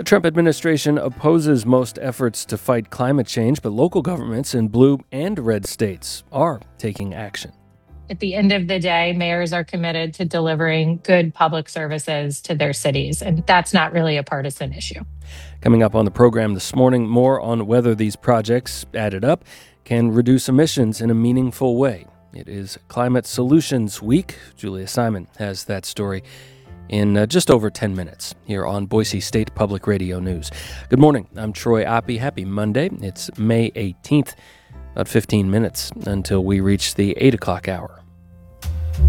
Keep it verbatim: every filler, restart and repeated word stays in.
The Trump administration opposes most efforts to fight climate change, but local governments in blue and red states are taking action. At the end of the day, mayors are committed to delivering good public services to their cities, and that's not really a partisan issue. Coming up on the program this morning, more on whether these projects, added up, can reduce emissions in a meaningful way. It is Climate Solutions Week. Julia Simon has that story in uh, just over ten minutes here on Boise State Public Radio News. Good morning. I'm Troy Oppie. Happy Monday. It's May eighteenth. About fifteen minutes until we reach the eight o'clock hour.